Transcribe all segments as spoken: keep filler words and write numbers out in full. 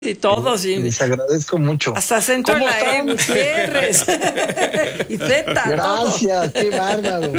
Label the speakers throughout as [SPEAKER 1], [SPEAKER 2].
[SPEAKER 1] Y todos. Y
[SPEAKER 2] les agradezco mucho.
[SPEAKER 1] Hasta centro en la E, Gutiérrez. Y Z.
[SPEAKER 2] Gracias, todo. Qué bárbaro.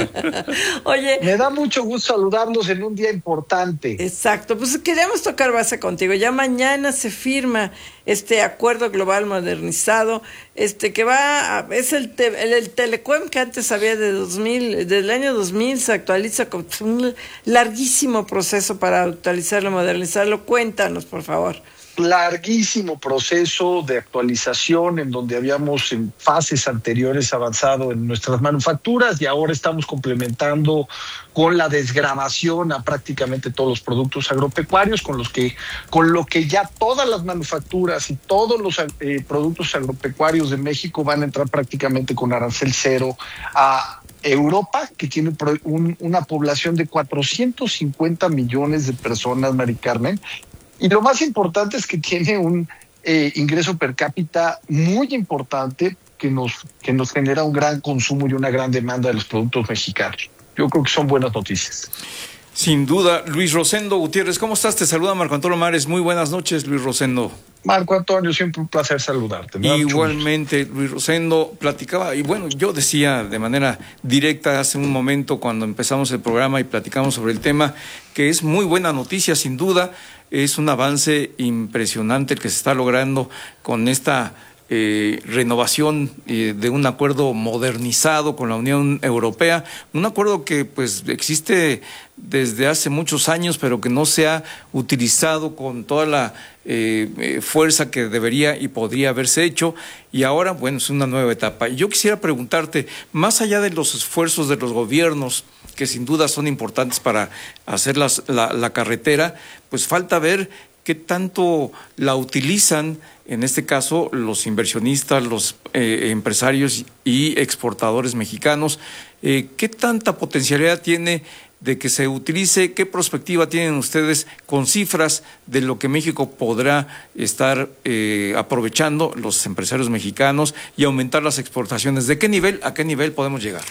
[SPEAKER 1] Oye.
[SPEAKER 2] Me da mucho gusto saludarlos en un día importante.
[SPEAKER 1] Exacto. Pues queríamos tocar base contigo. Ya mañana se firma este acuerdo global modernizado, este que va, a, es el, te, el, el Telecuem que antes había de dos mil, del año dos mil, se actualiza con un larguísimo proceso para actualizarlo, modernizarlo. Cuéntanos, por favor.
[SPEAKER 2] Larguísimo proceso de actualización en donde habíamos en fases anteriores avanzado en nuestras manufacturas y ahora estamos complementando con la desgravación a prácticamente todos los productos agropecuarios, con los que con lo que ya todas las manufacturas y todos los eh, productos agropecuarios de México van a entrar prácticamente con arancel cero a Europa, que tiene un, una población de cuatrocientos cincuenta millones de personas, Mari Carmen. Y lo más importante es que tiene un eh, ingreso per cápita muy importante que nos, que nos genera un gran consumo y una gran demanda de los productos mexicanos. Yo creo que son buenas noticias.
[SPEAKER 3] Sin duda. Luis Rosendo Gutiérrez, ¿cómo estás? Te saluda Marco Antonio Mares. Muy buenas noches, Luis Rosendo.
[SPEAKER 2] Marco Antonio, siempre un placer saludarte.
[SPEAKER 3] Igualmente, Luis Rosendo, platicaba, y bueno, yo decía de manera directa hace un momento cuando empezamos el programa y platicamos sobre el tema, que es muy buena noticia, sin duda. Es un avance impresionante el que se está logrando con esta eh, renovación eh, de un acuerdo modernizado con la Unión Europea, un acuerdo que pues existe desde hace muchos años, pero que no se ha utilizado con toda la eh, eh, fuerza que debería y podría haberse hecho, y ahora, bueno, es una nueva etapa. Y yo quisiera preguntarte, más allá de los esfuerzos de los gobiernos, que sin duda son importantes para hacer las, la, la carretera, pues falta ver qué tanto la utilizan, en este caso, los inversionistas, los eh, empresarios y exportadores mexicanos. Eh, ¿Qué tanta potencialidad tiene de que se utilice? ¿Qué perspectiva tienen ustedes con cifras de lo que México podrá estar eh, aprovechando, los empresarios mexicanos, y aumentar las exportaciones? ¿De qué nivel a qué nivel podemos llegar?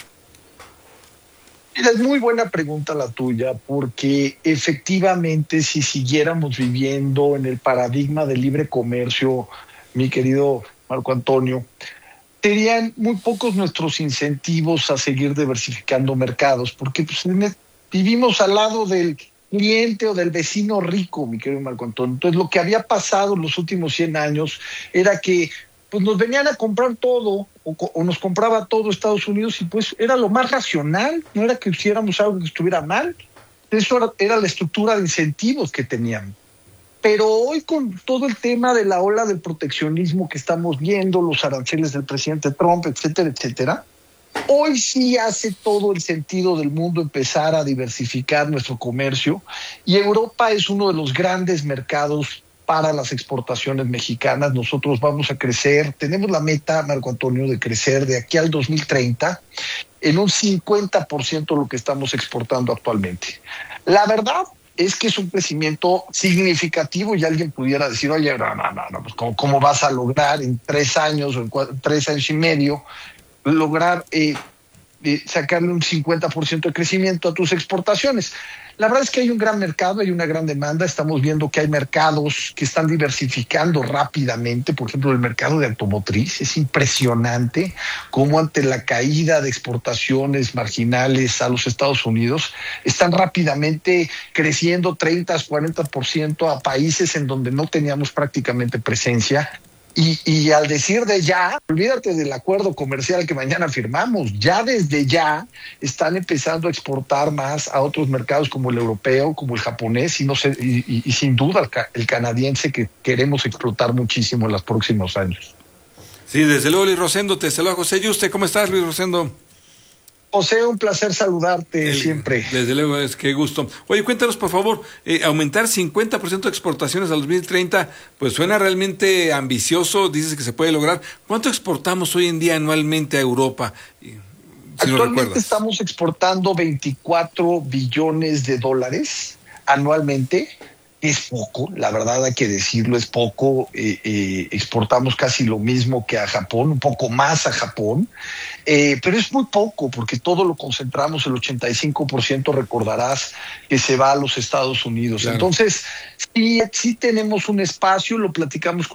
[SPEAKER 2] Mira, es muy buena pregunta la tuya, porque efectivamente si siguiéramos viviendo en el paradigma del libre comercio, mi querido Marco Antonio, serían muy pocos nuestros incentivos a seguir diversificando mercados, porque pues, vivimos al lado del cliente o del vecino rico, mi querido Marco Antonio. Entonces lo que había pasado en los últimos cien años era que pues nos venían a comprar todo, o, o nos compraba todo Estados Unidos, y pues era lo más racional, no era que hiciéramos algo que estuviera mal. Eso era, era la estructura de incentivos que teníamos. Pero hoy, con todo el tema de la ola del proteccionismo que estamos viendo, los aranceles del presidente Trump, etcétera, etcétera, hoy sí hace todo el sentido del mundo empezar a diversificar nuestro comercio, y Europa es uno de los grandes mercados para las exportaciones mexicanas. Nosotros vamos a crecer, tenemos la meta, Marco Antonio, de crecer de aquí al dos mil treinta en un cincuenta por ciento de lo que estamos exportando actualmente. La verdad es que es un crecimiento significativo, y alguien pudiera decir, oye, no, no, no, no pues ¿cómo, cómo vas a lograr en tres años o en cuatro, tres años y medio lograr eh, eh, sacarle un cincuenta por ciento de crecimiento a tus exportaciones? La verdad es que hay un gran mercado, hay una gran demanda. Estamos viendo que hay mercados que están diversificando rápidamente. Por ejemplo, el mercado de automotriz. Es impresionante cómo ante la caída de exportaciones marginales a los Estados Unidos están rápidamente creciendo treinta, cuarenta por ciento a países en donde no teníamos prácticamente presencia. Y, y al decir de ya, olvídate del acuerdo comercial que mañana firmamos, ya desde ya están empezando a exportar más a otros mercados como el europeo, como el japonés, y, no sé, y, y, y sin duda el, el canadiense, que queremos explotar muchísimo en los próximos años.
[SPEAKER 4] Sí, desde luego, Luis Rosendo, te saluda José Yuste. ¿Cómo estás, Luis Rosendo?
[SPEAKER 2] José, un placer saludarte El, siempre.
[SPEAKER 4] Desde luego, es que gusto. Oye, cuéntanos, por favor, eh, aumentar cincuenta por ciento de exportaciones al dos mil treinta, pues suena realmente ambicioso, dices que se puede lograr. ¿Cuánto exportamos hoy en día anualmente a Europa? Si
[SPEAKER 2] Actualmente estamos exportando veinticuatro billones de dólares anualmente. Es poco, la verdad hay que decirlo, es poco. Eh, eh, exportamos casi lo mismo que a Japón, un poco más a Japón, eh, pero es muy poco porque todo lo concentramos, el ochenta y cinco por ciento recordarás que se va a los Estados Unidos.
[SPEAKER 4] Claro.
[SPEAKER 2] Entonces, sí, sí tenemos un espacio, lo platicamos